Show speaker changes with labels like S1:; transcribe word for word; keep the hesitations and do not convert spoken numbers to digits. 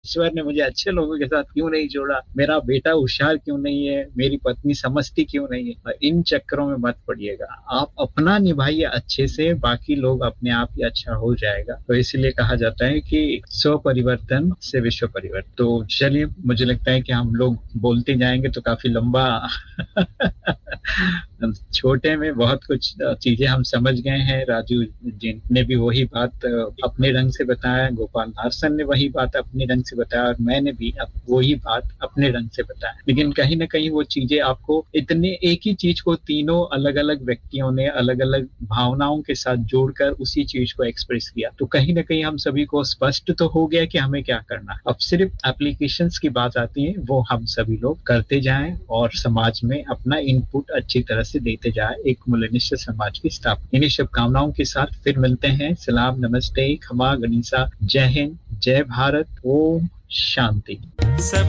S1: ईश्वर ने मुझे अच्छे लोगों के साथ क्यों नहीं जोड़ा, मेरा बेटा होशियार क्यों नहीं है, मेरी पत्नी समझती क्यों नहीं है। और इन चक्करों में मत पड़िएगा, आप अपना निभाइए अच्छे से, बाकी लोग अपने आप ही अच्छा हो जाएगा। तो इसलिए कहा जाता है कि स्व परिवर्तन से विश्व परिवर्तन। तो चलिए, मुझे लगता है कि हम लोग बोलते जाएंगे तो काफी लंबा छोटे में बहुत कुछ चीजें हम समझ गए हैं। राजू जी ने भी वही बात अपने रंग से बताया, गोपाल नारसन ने वही बात अपने रंग से बताया, और मैंने भी अब वही बात अपने रंग से बताया। लेकिन कहीं ना कहीं वो चीजें आपको इतने एक ही चीज को तीनों अलग अलग व्यक्तियों ने अलग अलग भावनाओं के साथ जोड़कर उसी चीज को एक्सप्रेस किया। तो कहीं ना कहीं हम सभी को स्पष्ट तो हो गया कि हमें क्या करना। अब सिर्फ एप्लीकेशंस की बात आती है, वो हम सभी लोग करते जाएं और समाज में अपना इनपुट अच्छी तरह से देते जाएं, एक मूल्यनिष्ठ समाज की स्थापना। इन्हीं शुभकामनाओं के साथ फिर मिलते हैं। सलाम, नमस्ते, खमा गनीसा, जय हिंद, जय भारत, ओम शांति। सब